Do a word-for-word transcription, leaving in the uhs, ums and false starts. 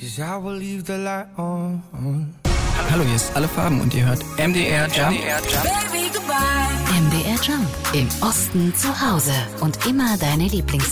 Hallo, hier ist Alle Farben und ihr hört M D R Jump. M D R Jump. Im Osten zu Hause und immer deine Lieblings